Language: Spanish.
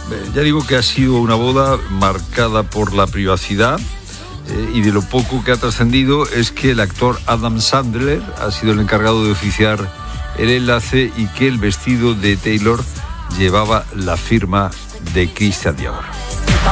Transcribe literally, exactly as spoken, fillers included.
eh, ya digo que ha sido una boda marcada por la privacidad. Eh, y de lo poco que ha trascendido es que el actor Adam Sandler ha sido el encargado de oficiar el enlace y que el vestido de Taylor llevaba la firma de Christian Dior.